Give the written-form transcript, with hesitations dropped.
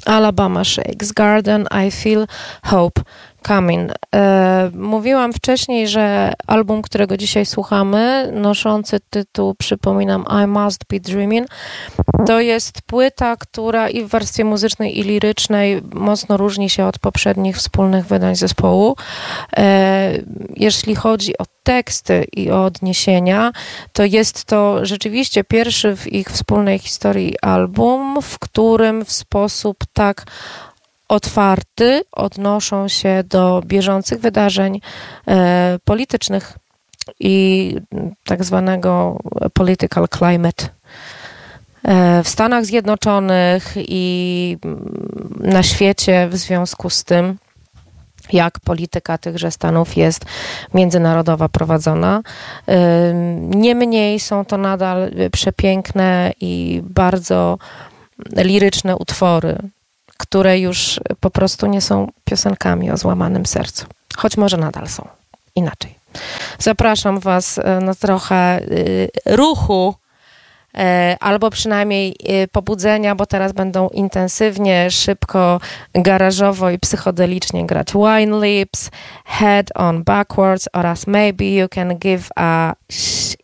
Alabama Shakes Garden, I Feel Hope Coming. Mówiłam wcześniej, że album, którego dzisiaj słuchamy, noszący tytuł, przypominam, I Must Be Dreaming, to jest płyta, która i w warstwie muzycznej, i lirycznej mocno różni się od poprzednich wspólnych wydań zespołu. Jeśli chodzi o teksty i o odniesienia, to jest to rzeczywiście pierwszy w ich wspólnej historii album, w którym w sposób tak otwarty odnoszą się do bieżących wydarzeń politycznych i tak zwanego political climate w Stanach Zjednoczonych i na świecie w związku z tym, jak polityka tychże Stanów jest międzynarodowa prowadzona. Niemniej są to nadal przepiękne i bardzo liryczne utwory, które już po prostu nie są piosenkami o złamanym sercu. Choć może nadal są. Inaczej. Zapraszam was na trochę ruchu, albo przynajmniej pobudzenia, bo teraz będą intensywnie, szybko, garażowo i psychodelicznie grać Wine Lips, Head on Backwards oraz Maybe You Can Give a